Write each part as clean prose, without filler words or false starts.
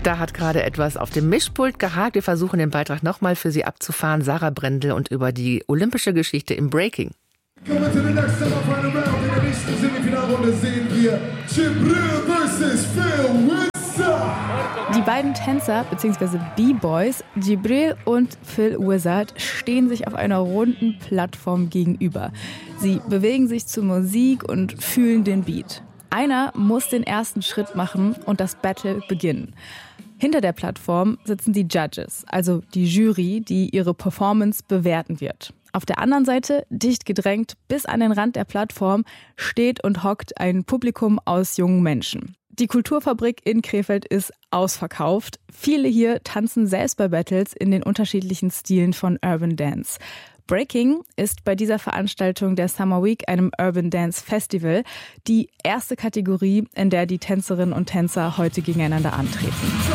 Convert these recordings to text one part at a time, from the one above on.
Da hat gerade etwas auf dem Mischpult gehakt. Wir versuchen den Beitrag nochmal für Sie abzufahren. Sarah Brendel und über die olympische Geschichte im Breaking. Kommen zu der nächsten Final Round. In der nächsten Semifinalrunde sehen wir Jibril vs. Phil Wizard. Die beiden Tänzer bzw. B-Boys, Jibril und Phil Wizard, stehen sich auf einer runden Plattform gegenüber. Sie bewegen sich zur Musik und fühlen den Beat. Einer muss den ersten Schritt machen und das Battle beginnen. Hinter der Plattform sitzen die Judges, also die Jury, die ihre Performance bewerten wird. Auf der anderen Seite, dicht gedrängt bis an den Rand der Plattform, steht und hockt ein Publikum aus jungen Menschen. Die Kulturfabrik in Krefeld ist ausverkauft. Viele hier tanzen selbst bei Battles in den unterschiedlichen Stilen von Urban Dance. Breaking ist bei dieser Veranstaltung der Summer Week, einem Urban Dance Festival, die erste Kategorie, in der die Tänzerinnen und Tänzer heute gegeneinander antreten.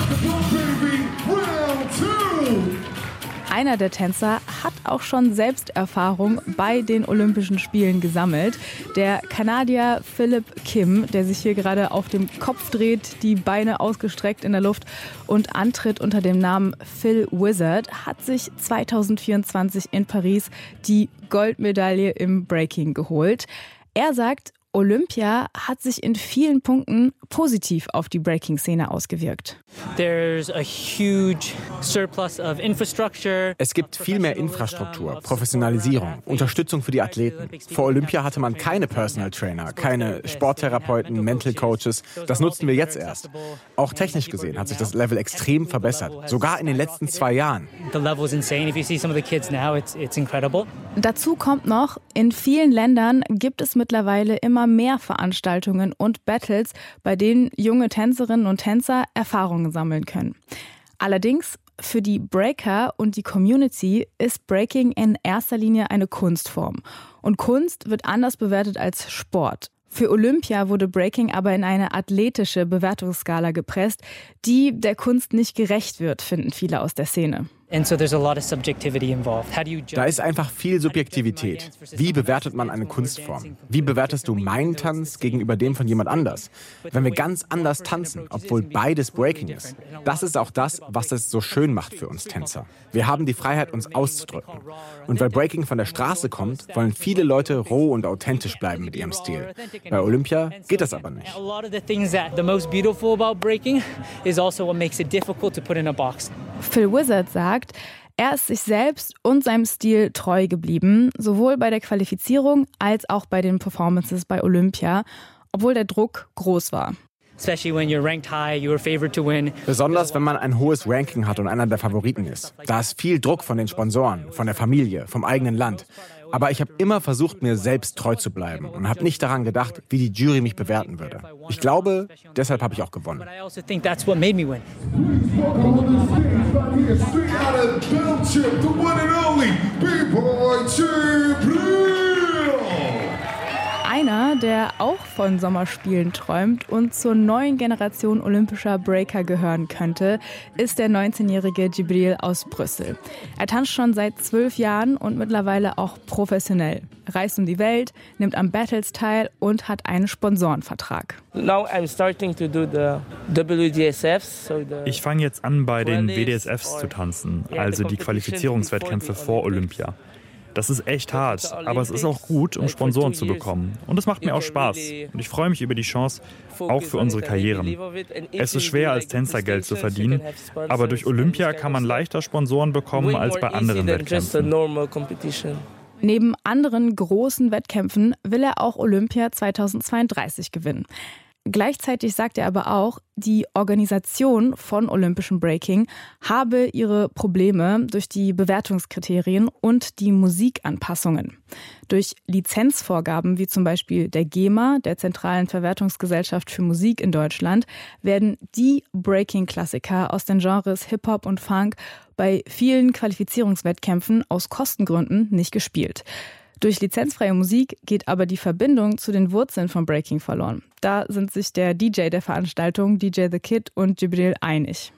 Einer der Tänzer hat auch schon Selbsterfahrung bei den Olympischen Spielen gesammelt. Der Kanadier Philip Kim, der sich hier gerade auf dem Kopf dreht, die Beine ausgestreckt in der Luft und antritt unter dem Namen Phil Wizard, hat sich 2024 in Paris die Goldmedaille im Breaking geholt. Er sagt, Olympia hat sich in vielen Punkten positiv auf die Breaking-Szene ausgewirkt. Es gibt viel mehr Infrastruktur, Professionalisierung, Unterstützung für die Athleten. Vor Olympia hatte man keine Personal Trainer, keine Sporttherapeuten, Mental Coaches. Das nutzen wir jetzt erst. Auch technisch gesehen hat sich das Level extrem verbessert, sogar in den letzten 2 Jahren. Dazu kommt noch, in vielen Ländern gibt es mittlerweile immer mehr Veranstaltungen und Battles, bei denen junge Tänzerinnen und Tänzer Erfahrungen sammeln können. Allerdings, für die Breaker und die Community ist Breaking in erster Linie eine Kunstform. Und Kunst wird anders bewertet als Sport. Für Olympia wurde Breaking aber in eine athletische Bewertungsskala gepresst, die der Kunst nicht gerecht wird, finden viele aus der Szene. Da ist einfach viel Subjektivität. Wie bewertet man eine Kunstform? Wie bewertest du meinen Tanz gegenüber dem von jemand anders? Wenn wir ganz anders tanzen, obwohl beides Breaking ist. Das ist auch das, was es so schön macht für uns Tänzer. Wir haben die Freiheit, uns auszudrücken. Und weil Breaking von der Straße kommt, wollen viele Leute roh und authentisch bleiben mit ihrem Stil. Bei Olympia geht das aber nicht. Phil Wizard sagt, er ist sich selbst und seinem Stil treu geblieben, sowohl bei der Qualifizierung als auch bei den Performances bei Olympia, obwohl der Druck groß war. Besonders wenn man ein hohes Ranking hat und einer der Favoriten ist. Da ist viel Druck von den Sponsoren, von der Familie, vom eigenen Land. Aber ich habe immer versucht, mir selbst treu zu bleiben und habe nicht daran gedacht, wie die Jury mich bewerten würde. Ich glaube, deshalb habe ich auch gewonnen. Einer, der auch von Sommerspielen träumt und zur neuen Generation olympischer Breaker gehören könnte, ist der 19-jährige Jibril aus Brüssel. Er tanzt schon seit 12 Jahren und mittlerweile auch professionell. Er reist um die Welt, nimmt an Battles teil und hat einen Sponsorenvertrag. Ich fange jetzt an, bei den WDSFs zu tanzen, also die Qualifizierungswettkämpfe vor Olympia. Das ist echt hart, aber es ist auch gut, um Sponsoren zu bekommen. Und es macht mir auch Spaß. Und ich freue mich über die Chance, auch für unsere Karrieren. Es ist schwer, als Tänzer Geld zu verdienen, aber durch Olympia kann man leichter Sponsoren bekommen als bei anderen Wettkämpfen. Neben anderen großen Wettkämpfen will er auch Olympia 2032 gewinnen. Gleichzeitig sagt er aber auch, die Organisation von Olympischem Breaking habe ihre Probleme durch die Bewertungskriterien und die Musikanpassungen. Durch Lizenzvorgaben wie zum Beispiel der GEMA, der Zentralen Verwertungsgesellschaft für Musik in Deutschland, werden die Breaking-Klassiker aus den Genres Hip-Hop und Funk bei vielen Qualifizierungswettkämpfen aus Kostengründen nicht gespielt. Durch lizenzfreie Musik geht aber die Verbindung zu den Wurzeln von Breaking verloren. Da sind sich der DJ der Veranstaltung, DJ The Kid und Jibril einig.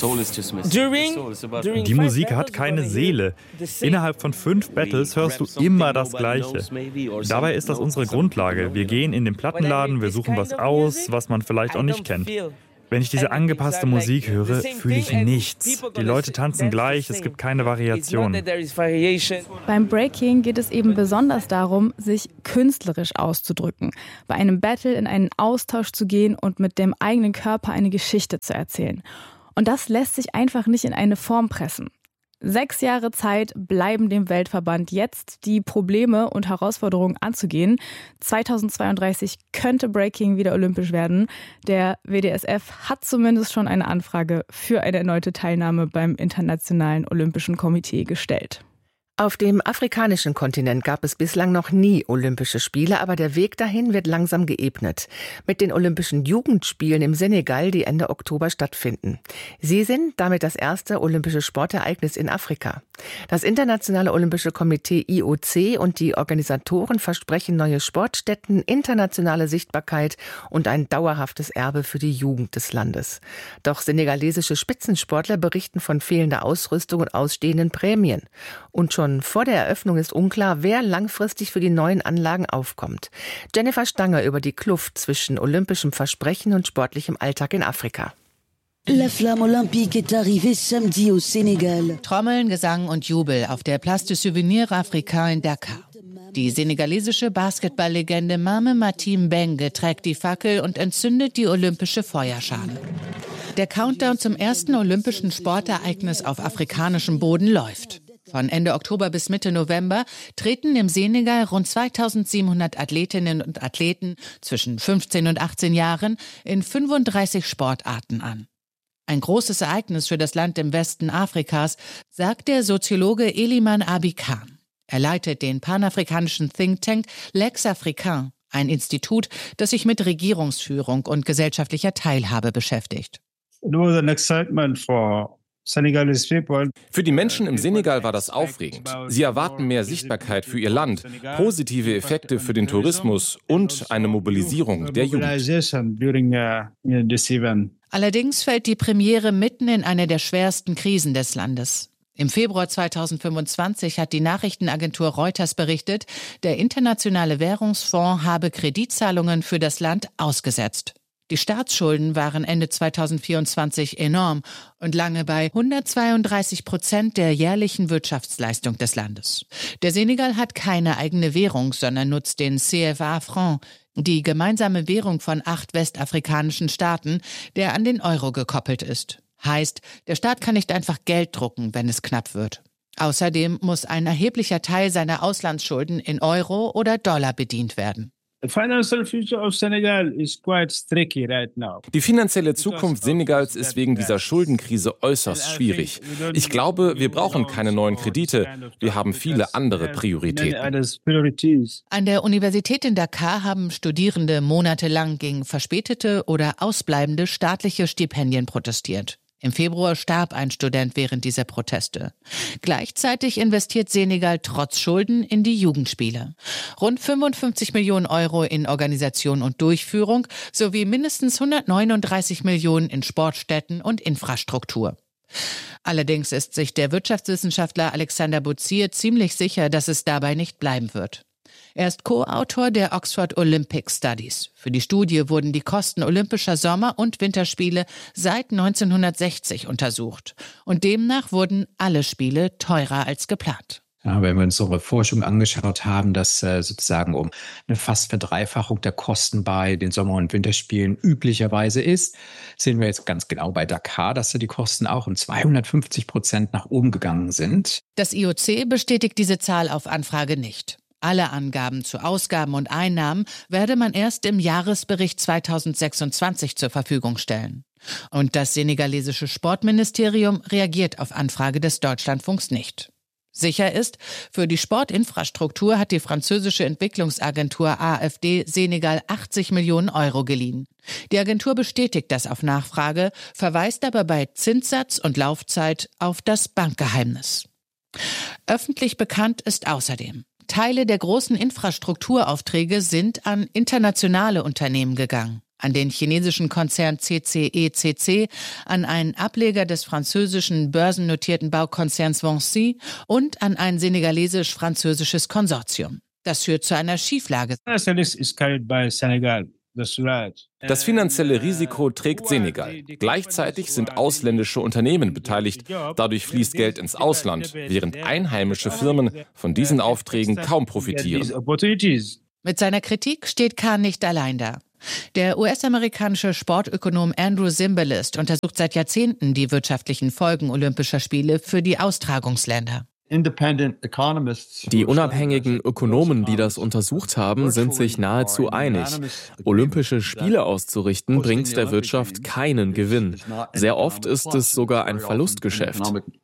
Die Musik hat keine Seele. Innerhalb von 5 Battles hörst du immer das Gleiche. Dabei ist das unsere Grundlage. Wir gehen in den Plattenladen, wir suchen was aus, was man vielleicht auch nicht kennt. Wenn ich diese angepasste Musik höre, fühle ich nichts. Die Leute tanzen gleich, es gibt keine Variation. Beim Breaking geht es eben besonders darum, sich künstlerisch auszudrücken, bei einem Battle in einen Austausch zu gehen und mit dem eigenen Körper eine Geschichte zu erzählen. Und das lässt sich einfach nicht in eine Form pressen. 6 Jahre Zeit bleiben dem Weltverband jetzt, die Probleme und Herausforderungen anzugehen. 2032 könnte Breaking wieder olympisch werden. Der WDSF hat zumindest schon eine Anfrage für eine erneute Teilnahme beim Internationalen Olympischen Komitee gestellt. Auf dem afrikanischen Kontinent gab es bislang noch nie Olympische Spiele, aber der Weg dahin wird langsam geebnet. Mit den Olympischen Jugendspielen im Senegal, die Ende Oktober stattfinden. Sie sind damit das erste olympische Sportereignis in Afrika. Das Internationale Olympische Komitee IOC und die Organisatoren versprechen neue Sportstätten, internationale Sichtbarkeit und ein dauerhaftes Erbe für die Jugend des Landes. Doch senegalesische Spitzensportler berichten von fehlender Ausrüstung und ausstehenden Prämien. Und schon vor der Eröffnung ist unklar, wer langfristig für die neuen Anlagen aufkommt. Jennifer Stange über die Kluft zwischen olympischem Versprechen und sportlichem Alltag in Afrika. La flamme olympique est arrivée samedi au Sénégal. Trommeln, Gesang und Jubel auf der Place du Souvenir Africain in Dakar. Die senegalesische Basketballlegende Mame Matim Bengue trägt die Fackel und entzündet die olympische Feuerschale. Der Countdown zum ersten olympischen Sportereignis auf afrikanischem Boden läuft. Von Ende Oktober bis Mitte November treten im Senegal rund 2700 Athletinnen und Athleten zwischen 15 und 18 Jahren in 35 Sportarten an. Ein großes Ereignis für das Land im Westen Afrikas, sagt der Soziologe Eliman Abikan. Er leitet den panafrikanischen Think Tank Lex Africain, ein Institut, das sich mit Regierungsführung und gesellschaftlicher Teilhabe beschäftigt. Für die Menschen im Senegal war das aufregend. Sie erwarten mehr Sichtbarkeit für ihr Land, positive Effekte für den Tourismus und eine Mobilisierung der Jugend. Allerdings fällt die Premiere mitten in eine der schwersten Krisen des Landes. Im Februar 2025 hat die Nachrichtenagentur Reuters berichtet, der Internationale Währungsfonds habe Kreditzahlungen für das Land ausgesetzt. Die Staatsschulden waren Ende 2024 enorm und lange bei 132% der jährlichen Wirtschaftsleistung des Landes. Der Senegal hat keine eigene Währung, sondern nutzt den CFA-Franc, die gemeinsame Währung von 8 westafrikanischen Staaten, der an den Euro gekoppelt ist. Heißt, der Staat kann nicht einfach Geld drucken, wenn es knapp wird. Außerdem muss ein erheblicher Teil seiner Auslandsschulden in Euro oder Dollar bedient werden. Die finanzielle Zukunft Senegals ist wegen dieser Schuldenkrise äußerst schwierig. Ich glaube, wir brauchen keine neuen Kredite. Wir haben viele andere Prioritäten. An der Universität in Dakar haben Studierende monatelang gegen verspätete oder ausbleibende staatliche Stipendien protestiert. Im Februar starb ein Student während dieser Proteste. Gleichzeitig investiert Senegal trotz Schulden in die Jugendspiele. Rund 55 Millionen Euro in Organisation und Durchführung sowie mindestens 139 Millionen in Sportstätten und Infrastruktur. Allerdings ist sich der Wirtschaftswissenschaftler Alexander Bouzir ziemlich sicher, dass es dabei nicht bleiben wird. Er ist Co-Autor der Oxford Olympic Studies. Für die Studie wurden die Kosten olympischer Sommer- und Winterspiele seit 1960 untersucht. Und demnach wurden alle Spiele teurer als geplant. Ja, wenn wir uns unsere Forschung angeschaut haben, dass sozusagen um eine fast Verdreifachung der Kosten bei den Sommer- und Winterspielen üblicherweise ist, sehen wir jetzt ganz genau bei Dakar, dass da die Kosten auch um 250% nach oben gegangen sind. Das IOC bestätigt diese Zahl auf Anfrage nicht. Alle Angaben zu Ausgaben und Einnahmen werde man erst im Jahresbericht 2026 zur Verfügung stellen. Und das senegalesische Sportministerium reagiert auf Anfrage des Deutschlandfunks nicht. Sicher ist, für die Sportinfrastruktur hat die französische Entwicklungsagentur AFD Senegal 80 Millionen Euro geliehen. Die Agentur bestätigt das auf Nachfrage, verweist aber bei Zinssatz und Laufzeit auf das Bankgeheimnis. Öffentlich bekannt ist außerdem: Teile der großen Infrastrukturaufträge sind an internationale Unternehmen gegangen. An den chinesischen Konzern CCECC, an einen Ableger des französischen börsennotierten Baukonzerns Vinci und an ein senegalesisch-französisches Konsortium. Das führt zu einer Schieflage. Das finanzielle Risiko trägt Senegal. Gleichzeitig sind ausländische Unternehmen beteiligt. Dadurch fließt Geld ins Ausland, während einheimische Firmen von diesen Aufträgen kaum profitieren. Mit seiner Kritik steht Khan nicht allein da. Der US-amerikanische Sportökonom Andrew Zimbalist untersucht seit Jahrzehnten die wirtschaftlichen Folgen Olympischer Spiele für die Austragungsländer. Die unabhängigen Ökonomen, die das untersucht haben, sind sich nahezu einig. Olympische Spiele auszurichten, bringt der Wirtschaft keinen Gewinn. Sehr oft ist es sogar ein Verlustgeschäft.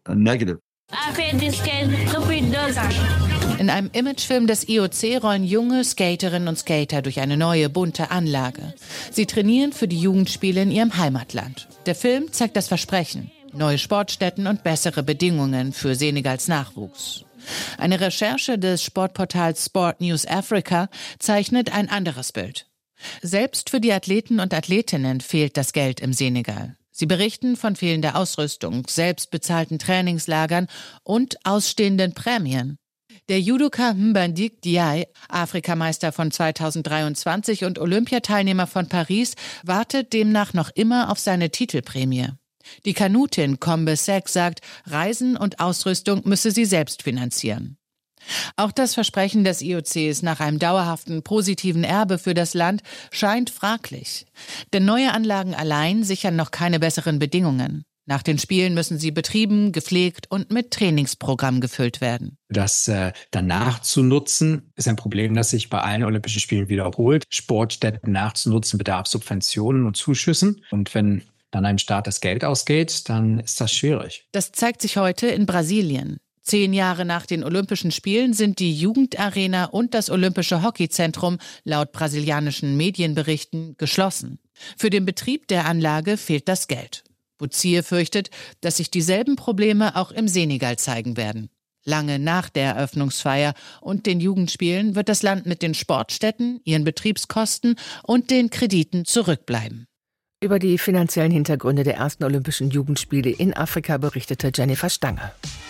In einem Imagefilm des IOC rollen junge Skaterinnen und Skater durch eine neue, bunte Anlage. Sie trainieren für die Jugendspiele in ihrem Heimatland. Der Film zeigt das Versprechen: neue Sportstätten und bessere Bedingungen für Senegals Nachwuchs. Eine Recherche des Sportportals Sport News Africa zeichnet ein anderes Bild. Selbst für die Athleten und Athletinnen fehlt das Geld im Senegal. Sie berichten von fehlender Ausrüstung, selbstbezahlten Trainingslagern und ausstehenden Prämien. Der Judoka Mbandik Diaye, Afrikameister von 2023 und Olympiateilnehmer von Paris, wartet demnach noch immer auf seine Titelprämie. Die Kanutin Kombe Sek sagt, Reisen und Ausrüstung müsse sie selbst finanzieren. Auch das Versprechen des IOCs nach einem dauerhaften positiven Erbe für das Land scheint fraglich. Denn neue Anlagen allein sichern noch keine besseren Bedingungen. Nach den Spielen müssen sie betrieben, gepflegt und mit Trainingsprogramm gefüllt werden. Das danach zu nutzen, ist ein Problem, das sich bei allen Olympischen Spielen wiederholt. Sportstätten nachzunutzen bedarf Subventionen und Zuschüssen. Und wenn dann einem Staat das Geld ausgeht, dann ist das schwierig. Das zeigt sich heute in Brasilien. 10 Jahre nach den Olympischen Spielen sind die Jugendarena und das Olympische Hockeyzentrum laut brasilianischen Medienberichten geschlossen. Für den Betrieb der Anlage fehlt das Geld. Boutsier fürchtet, dass sich dieselben Probleme auch im Senegal zeigen werden. Lange nach der Eröffnungsfeier und den Jugendspielen wird das Land mit den Sportstätten, ihren Betriebskosten und den Krediten zurückbleiben. Über die finanziellen Hintergründe der ersten Olympischen Jugendspiele in Afrika berichtete Jennifer Stange.